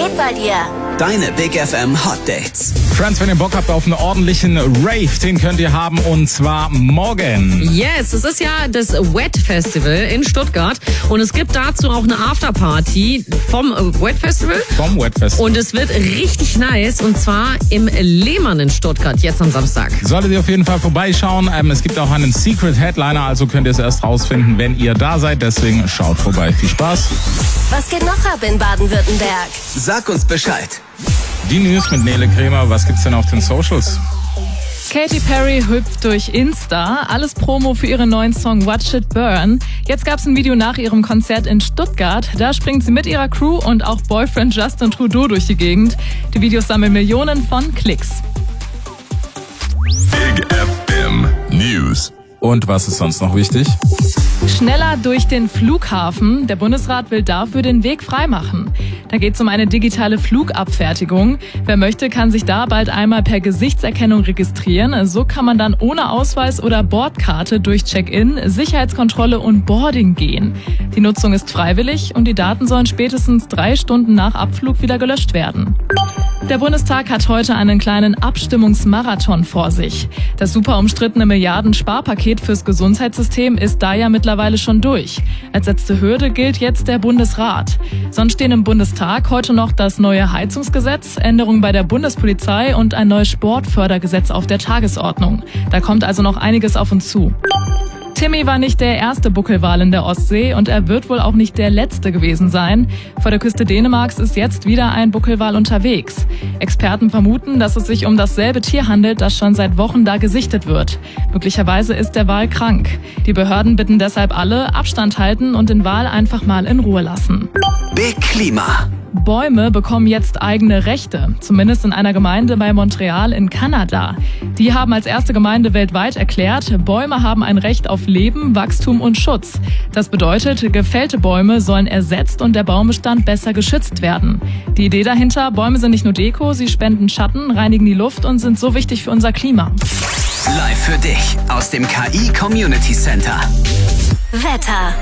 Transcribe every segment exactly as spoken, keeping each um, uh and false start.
geht bei dir? Deine Big F M Hot Dates. Friends, wenn ihr Bock habt auf einen ordentlichen Rave, den könnt ihr haben, und zwar morgen. Yes, es ist ja das Wet Festival in Stuttgart und es gibt dazu auch eine Afterparty vom Wet Festival. Vom Wet Festival. Und es wird richtig nice, und zwar im Lehmann in Stuttgart, jetzt am Samstag. Solltet ihr auf jeden Fall vorbeischauen. Ähm, es gibt auch einen Secret Headliner, also könnt ihr es erst rausfinden, wenn ihr da seid. Deswegen schaut vorbei. Viel Spaß. Was geht noch ab in Baden-Württemberg? Sag uns Bescheid. Die News mit Nele Kremer. Was gibt's denn auf den Socials? Katy Perry hüpft durch Insta. Alles Promo für ihren neuen Song Watch It Burn. Jetzt gab's ein Video nach ihrem Konzert in Stuttgart. Da springt sie mit ihrer Crew und auch Boyfriend Justin Trudeau durch die Gegend. Die Videos sammeln Millionen von Klicks. Big F M News. Und was ist sonst noch wichtig? Schneller durch den Flughafen. Der Bundesrat will dafür den Weg freimachen. Da geht es um eine digitale Flugabfertigung. Wer möchte, kann sich da bald einmal per Gesichtserkennung registrieren. So kann man dann ohne Ausweis oder Bordkarte durch Check-in, Sicherheitskontrolle und Boarding gehen. Die Nutzung ist freiwillig und die Daten sollen spätestens drei Stunden nach Abflug wieder gelöscht werden. Der Bundestag hat heute einen kleinen Abstimmungsmarathon vor sich. Das super umstrittene Milliarden-Sparpaket fürs Gesundheitssystem ist da ja mittlerweile schon durch. Als letzte Hürde gilt jetzt der Bundesrat. Sonst stehen im Bundestag heute noch das neue Heizungsgesetz, Änderungen bei der Bundespolizei und ein neues Sportfördergesetz auf der Tagesordnung. Da kommt also noch einiges auf uns zu. Timmy war nicht der erste Buckelwal in der Ostsee und er wird wohl auch nicht der letzte gewesen sein. Vor der Küste Dänemarks ist jetzt wieder ein Buckelwal unterwegs. Experten vermuten, dass es sich um dasselbe Tier handelt, das schon seit Wochen da gesichtet wird. Möglicherweise ist der Wal krank. Die Behörden bitten deshalb alle, Abstand halten und den Wal einfach mal in Ruhe lassen. Big Klima. Bäume bekommen jetzt eigene Rechte, zumindest in einer Gemeinde bei Montreal in Kanada. Die haben als erste Gemeinde weltweit erklärt, Bäume haben ein Recht auf Leben, Wachstum und Schutz. Das bedeutet, gefällte Bäume sollen ersetzt und der Baumbestand besser geschützt werden. Die Idee dahinter, Bäume sind nicht nur Deko, sie spenden Schatten, reinigen die Luft und sind so wichtig für unser Klima. Live für dich aus dem K I Community Center. Wetter.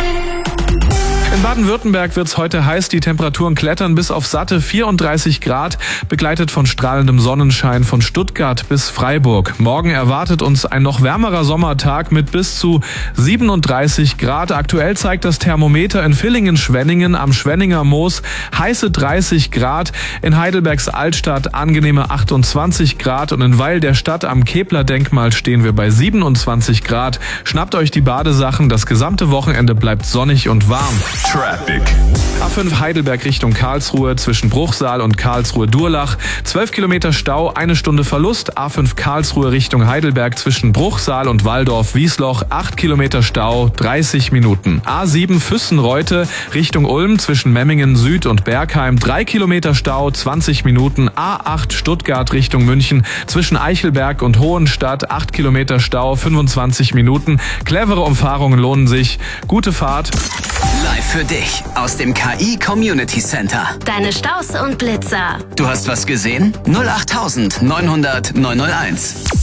In Baden-Württemberg wird's heute heiß, die Temperaturen klettern bis auf satte vierunddreißig Grad, begleitet von strahlendem Sonnenschein von Stuttgart bis Freiburg. Morgen erwartet uns ein noch wärmerer Sommertag mit bis zu siebenunddreißig Grad. Aktuell zeigt das Thermometer in Villingen-Schwenningen am Schwenninger Moos heiße dreißig Grad, in Heidelbergs Altstadt angenehme achtundzwanzig Grad und in Weil der Stadt am Kepler-Denkmal stehen wir bei siebenundzwanzig Grad. Schnappt euch die Badesachen, das gesamte Wochenende bleibt sonnig und warm. Traffic. A fünf Heidelberg Richtung Karlsruhe zwischen Bruchsal und Karlsruhe-Durlach. zwölf Kilometer Stau, eine Stunde Verlust. A fünf Karlsruhe Richtung Heidelberg zwischen Bruchsal und Walldorf-Wiesloch. acht Kilometer Stau, dreißig Minuten. A sieben Füssenreute Richtung Ulm zwischen Memmingen Süd und Bergheim. drei Kilometer Stau, zwanzig Minuten. A acht Stuttgart Richtung München zwischen Eichelberg und Hohenstadt. acht Kilometer Stau, fünfundzwanzig Minuten. Clevere Umfahrungen lohnen sich. Gute Fahrt. Live für dich aus dem K I Community Center. Deine Staus und Blitzer. Du hast was gesehen? null acht neun null null neun null eins.